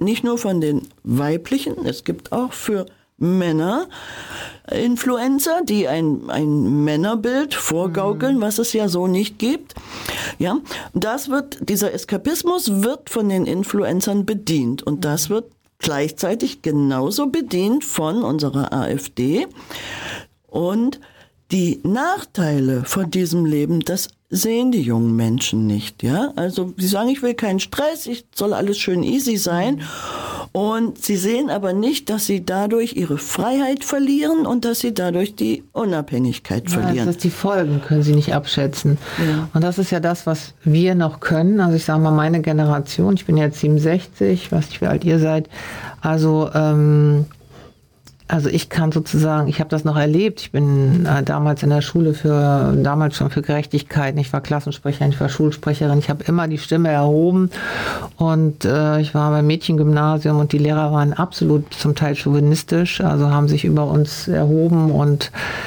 nicht nur von den weiblichen, es gibt auch für Männer Influencer, die ein Männerbild vorgaukeln, was es ja so nicht gibt. Ja, dieser Eskapismus wird von den Influencern bedient und das wird gleichzeitig genauso bedient von unserer AfD. Und die Nachteile von diesem Leben, das sehen die jungen Menschen nicht, ja. Also, sie sagen, ich will keinen Stress, soll alles schön easy sein. Und sie sehen aber nicht, dass sie dadurch ihre Freiheit verlieren und dass sie dadurch die Unabhängigkeit verlieren. Das die Folgen können sie nicht abschätzen. Ja. Und das ist ja das, was wir noch können. Also ich sage mal, meine Generation, ich bin jetzt 67, ich weiß nicht, wie alt ihr seid. Also ich kann sozusagen, ich habe das noch erlebt. Ich bin damals in der Schule damals schon für Gerechtigkeit. Ich war Klassensprecherin, ich war Schulsprecherin. Ich habe immer die Stimme erhoben und ich war beim Mädchengymnasium und die Lehrer waren absolut zum Teil chauvinistisch, also haben sich über uns erhoben und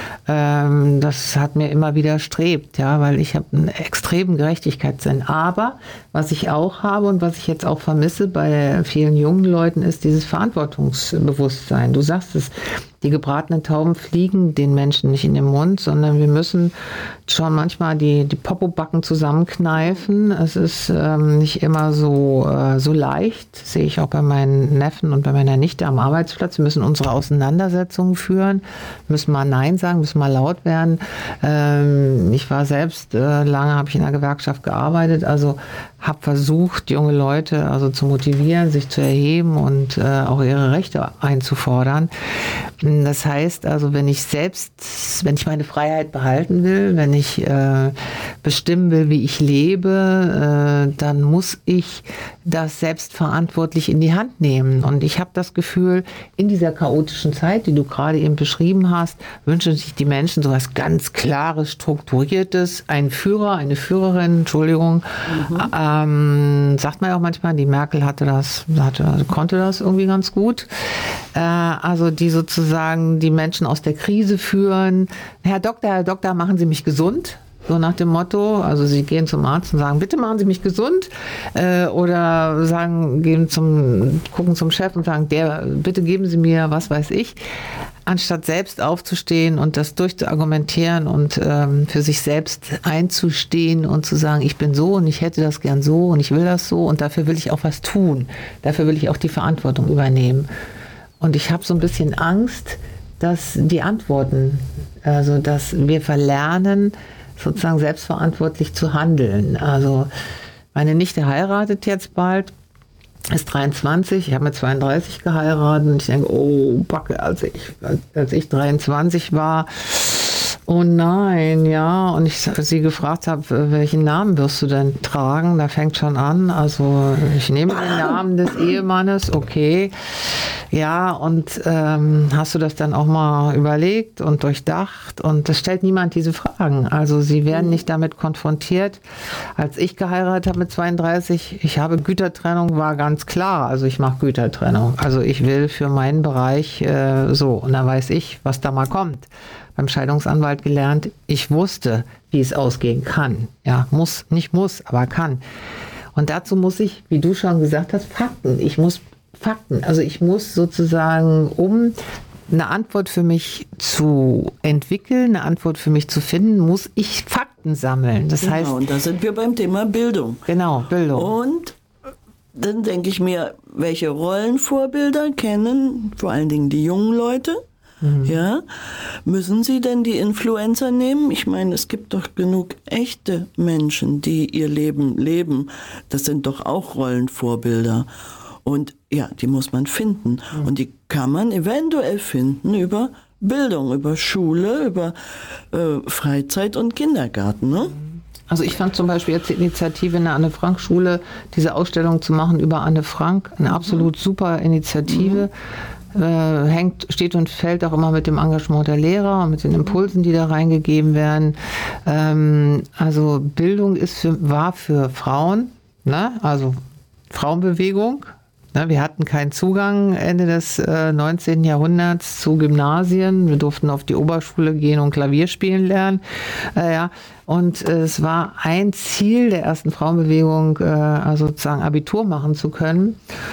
das hat mir immer widerstrebt, ja, weil ich habe einen extremen Gerechtigkeitssinn. Aber was ich auch habe und was ich jetzt auch vermisse bei vielen jungen Leuten ist dieses Verantwortungsbewusstsein. Du sagst es, die gebratenen Tauben fliegen den Menschen nicht in den Mund, sondern wir müssen schon manchmal die Popobacken zusammenkneifen. Es ist nicht immer so leicht, sehe ich auch bei meinen Neffen und bei meiner Nichte am Arbeitsplatz. Wir müssen unsere Auseinandersetzungen führen, müssen mal Nein sagen, müssen mal laut werden. Ich war selbst, lange habe ich in einer Gewerkschaft gearbeitet, also habe versucht, junge Leute also zu motivieren, sich zu erheben und auch ihre Rechte einzufordern. Das heißt also, wenn ich meine Freiheit behalten will, wenn ich bestimmen will, wie ich lebe, dann muss ich das selbstverantwortlich in die Hand nehmen. Und ich habe das Gefühl, in dieser chaotischen Zeit, die du gerade eben beschrieben hast, wünschen sich die Menschen so was ganz Klares, Strukturiertes, ein Führer, eine Führerin, Entschuldigung, sagt man ja auch manchmal, die Merkel konnte das irgendwie ganz gut. Also die sozusagen die Menschen aus der Krise führen. Herr Doktor, machen Sie mich gesund. So nach dem Motto, also sie gehen zum Arzt und sagen, bitte machen Sie mich gesund. Oder gucken zum Chef und sagen, bitte geben Sie mir, was weiß ich. Anstatt selbst aufzustehen und das durchzuargumentieren und für sich selbst einzustehen und zu sagen, ich bin so und ich hätte das gern so und ich will das so und dafür will ich auch was tun. Dafür will ich auch die Verantwortung übernehmen. Und ich habe so ein bisschen Angst, dass die Antworten, also dass wir verlernen, sozusagen selbstverantwortlich zu handeln. Also meine Nichte heiratet jetzt bald, ist 23, ich habe mit 32 geheiratet und ich denke, oh Backe, als ich 23 war, oh nein, ja, und ich sie gefragt habe, welchen Namen wirst du denn tragen? Da fängt schon an, also ich nehme den Namen des Ehemannes, okay, ja, und hast du das dann auch mal überlegt und durchdacht? Und das stellt niemand diese Fragen, also sie werden nicht damit konfrontiert. Als ich geheiratet habe mit 32, ich habe Gütertrennung, war ganz klar, also ich mache Gütertrennung, also ich will für meinen Bereich so, und dann weiß ich, was da mal kommt. Beim Scheidungsanwalt gelernt, ich wusste, wie es ausgehen kann. Ja, nicht muss, aber kann. Und dazu muss ich, wie du schon gesagt hast, Fakten. Ich muss Fakten. Also ich muss sozusagen, um eine Antwort für mich zu entwickeln, eine Antwort für mich zu finden, muss ich Fakten sammeln. Das heißt, und da sind wir beim Thema Bildung. Genau, Bildung. Und dann denke ich mir, welche Rollenvorbilder kennen vor allen Dingen die jungen Leute? Ja, müssen sie denn die Influencer nehmen? Ich meine, es gibt doch genug echte Menschen, die ihr Leben leben. Das sind doch auch Rollenvorbilder. Und ja, die muss man finden. Und die kann man eventuell finden über Bildung, über Schule, über Freizeit und Kindergarten, ne? Also ich fand zum Beispiel jetzt die Initiative in der Anne-Frank-Schule, diese Ausstellung zu machen über Anne Frank, eine absolut super Initiative. Steht und fällt auch immer mit dem Engagement der Lehrer und mit den Impulsen, die da reingegeben werden. Also Bildung war für Frauen, ne? Also Frauenbewegung. Ne? Wir hatten keinen Zugang Ende des 19. Jahrhunderts zu Gymnasien. Wir durften auf die Oberschule gehen und Klavier spielen lernen. Und es war ein Ziel der ersten Frauenbewegung, also sozusagen Abitur machen zu können.